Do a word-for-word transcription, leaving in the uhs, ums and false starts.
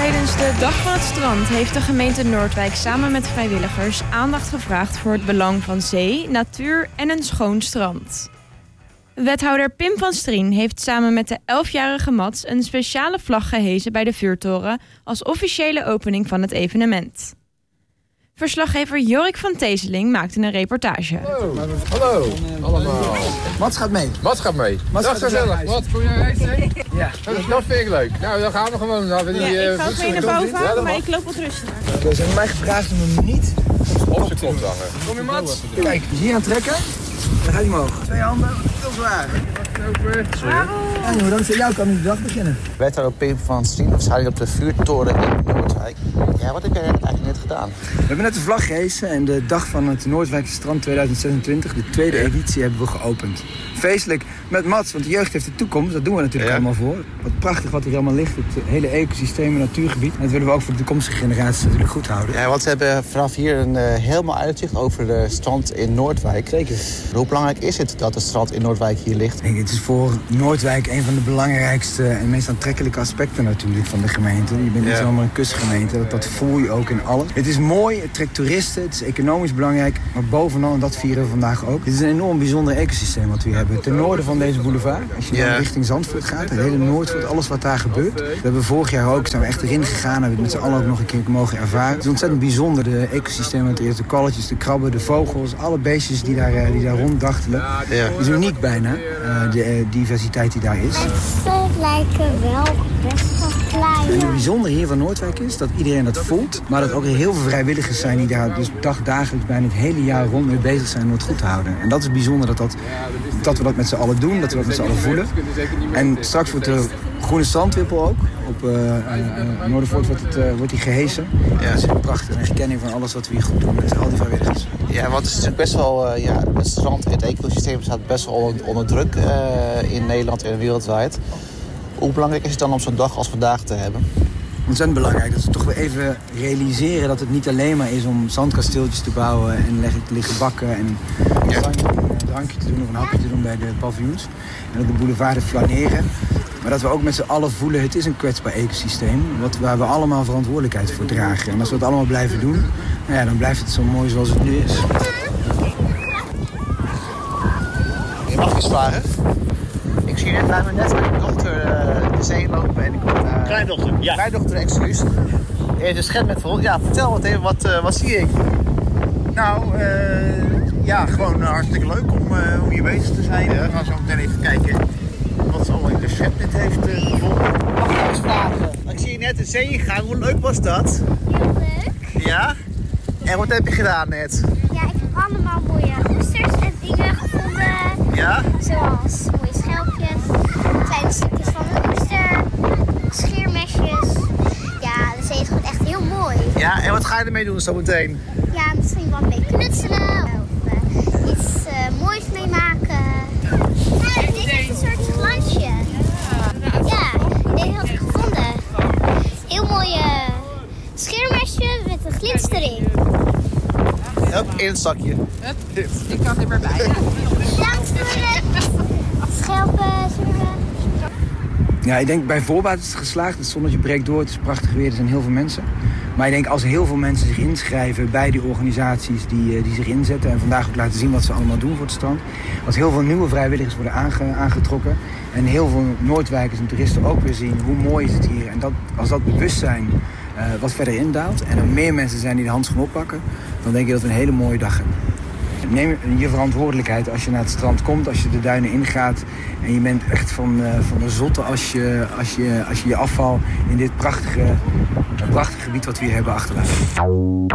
Tijdens de Dag van het Strand heeft de gemeente Noordwijk samen met vrijwilligers aandacht gevraagd voor het belang van zee, natuur en een schoon strand. Wethouder Pim van Strien heeft samen met de elfjarige Mats een speciale vlag gehesen bij de vuurtoren als officiële opening van het evenement. Verslaggever Jorik van Teeseling maakte een reportage. Hallo, hallo allemaal. Mats gaat mee. Mats gaat mee. Mats dat is gezellig. Wat, voor jij reizen? Ja. Dat, dat vind ik leuk. Nou, dan gaan we gewoon. Dan we die, ja, ik uh, ga ook mee naar boven hangen, ja, maar ik loop wat rustiger. Okay, ze hebben mij gevraagd om hem niet op zijn kop te hangen. Kom je, Mats? Kijk, dus hier aan trekken. Dan gaat hij omhoog. Twee handen, heel zwaar. Ja, joh, dankzij jou kan nu de dag beginnen. Wethouder Pim van Strien, waarschijnlijk op de vuurtoren in Noordwijk. Ja, wat heb jij eigenlijk net gedaan? We hebben net de vlag gehesen en de dag van het Noordwijkse Strand tweeduizend zesentwintig, de tweede editie, hebben we geopend. Feestelijk met Mats, want de jeugd heeft de toekomst, dat doen we natuurlijk ja. allemaal voor. Wat prachtig wat hier allemaal ligt, het hele ecosysteem en natuurgebied. En dat willen we ook voor de toekomstige generaties natuurlijk goed houden. Ja, want we hebben vanaf hier een uh, helemaal uitzicht over de strand in Noordwijk. Zeker. Hoe belangrijk is het dat het strand in Noordwijk hier ligt? Denk, het is voor Noordwijk een van de belangrijkste en meest aantrekkelijke aspecten natuurlijk van de gemeente. Je bent niet ja. zomaar een kustgemeente, dat, dat voel je ook in alles. Het is mooi, het trekt toeristen, het is economisch belangrijk, maar bovenal, en dat vieren we vandaag ook, het is een enorm bijzonder ecosysteem wat we hier hebben. Ten noorden van deze boulevard, als je ja. richting Zandvoort gaat, het hele Noordvoort, alles wat daar gebeurt. We hebben vorig jaar ook, zijn we echt erin gegaan, hebben we het met z'n allen ook nog een keer mogen ervaren. Het is ontzettend bijzonder, de ecosysteem, het is de kalletjes, de krabben, de vogels, alle beestjes die daar, die daar ronddachtelen. Ja. Het is uniek bijna, uh, de uh, diversiteit die daar is. Mensen lijken wel best wel klein. En het bijzondere hier van Noordwijk is dat iedereen dat voelt, maar dat ook heel veel vrijwilligers zijn die daar dus dagdagelijks bijna het hele jaar rond mee bezig zijn om het goed te houden. En dat is bijzonder dat, dat, dat we dat met z'n allen doen, dat we dat met z'n allen voelen. En straks wordt de groene strandwippel ook, op uh, uh, Noordervoort wordt, het, uh, wordt die gehesen. Ja. Dat is een prachtig en herkenning van alles wat we hier goed doen met al die vrijwilligers. Ja, want het is natuurlijk best wel, uh, ja, het strand en het ecosysteem staat best wel onder, onder druk uh, in Nederland en wereldwijd. Hoe belangrijk is het dan om zo'n dag als vandaag te hebben? Ontzettend belangrijk dat we toch weer even realiseren dat het niet alleen maar is om zandkasteeltjes te bouwen en te liggen bakken en een ja. drankje te doen of een hapje te doen bij de paviljoens. En op de boulevard te flaneren. Maar dat we ook met z'n allen voelen, het is een kwetsbaar ecosysteem wat, waar we allemaal verantwoordelijkheid voor dragen. En als we het allemaal blijven doen, nou ja, dan blijft het zo mooi zoals het nu is. Je mag eens vragen. Ik zie net bij me net mijn dochter uh, de zee lopen en ik kom... Uh, Kleindochter, ja. Kleindochter, excuus. En de scherm met vol. Ja, vertel wat even, wat, uh, wat zie ik? Nou, uh, ja, gewoon uh, hartstikke leuk om, uh, om hier bezig te zijn. Ja. We gaan zo meteen even kijken wat ze allemaal in de Schepnet heeft uh, gevonden. Mag ik eens vragen? Ik zie je net de zee gaan. Hoe leuk was dat? Heel leuk. Ja? En wat heb je gedaan net? Ja, ik heb allemaal mooie oesters en dingen gevonden. Ja? Zoals mooie schelpjes, kleine stukjes van een oester, scheermesjes. Ja, de zee is gewoon echt heel mooi. Ja, en wat ga je ermee doen zo meteen? Ja, misschien wat mee knutselen of uh, iets uh, moois mee maken. Ja, dit is een soort glansje. Ja, dit had ik gevonden. Heel mooi uh, scheermesje met een glits erin. Hup, in het zakje. Hup, ik kan er maar bij. Bedankt voor het schelpen, zoeken. Ja, ik denk bij voorbaat is het geslaagd. Het zonnetje breekt door, het is prachtig weer, er zijn heel veel mensen. Maar ik denk als heel veel mensen zich inschrijven bij die organisaties die, die zich inzetten... en vandaag ook laten zien wat ze allemaal doen voor het strand... als heel veel nieuwe vrijwilligers worden aange, aangetrokken... en heel veel Noordwijkers en toeristen ook weer zien hoe mooi is het hier... en dat, als dat bewustzijn uh, wat verder indaalt en er meer mensen zijn die de handschoen oppakken... dan denk ik dat we een hele mooie dag hebben. Neem je verantwoordelijkheid als je naar het strand komt, als je de duinen ingaat... en je bent echt van, uh, van de zotte als je, als, je, als je je afval in dit prachtige, prachtige gebied wat we hier hebben achterlaten.